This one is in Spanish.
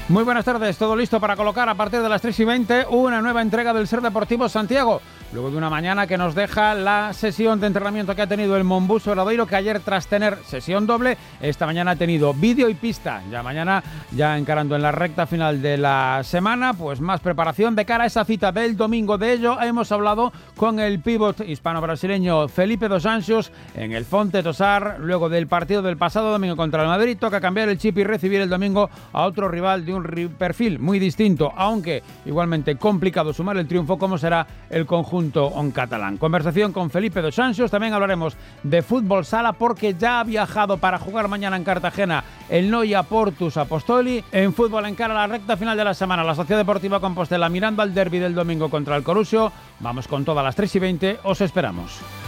Muy buenas tardes, todo listo para colocar a partir de las 3:20 una nueva entrega del Ser Deportivo Santiago. Luego de una mañana que nos deja la sesión de entrenamiento que ha tenido el Monbuso Obradoiro, que ayer, tras tener sesión doble, esta mañana ha tenido vídeo y pista. Ya mañana, ya encarando en la recta final de la semana, pues más preparación de cara a esa cita del domingo. De ello hemos hablado con el pívot hispano-brasileño Felipe dos Anjos en el Fonte Tosar, luego del partido del pasado domingo contra el Madrid. Toca cambiar el chip y recibir el domingo a otro rival de un perfil muy distinto, aunque igualmente complicado sumar el triunfo, como será el conjunto catalán. Conversación con Felipe dos Anjos. También hablaremos de fútbol sala, porque ya ha viajado para jugar mañana en Cartagena el Noia Portus Apostoli. En fútbol, en cara a la recta final de la semana, la Sociedad Deportiva Compostela mirando al derbi del domingo contra el Corusio. Vamos con todas las 3:20, os esperamos.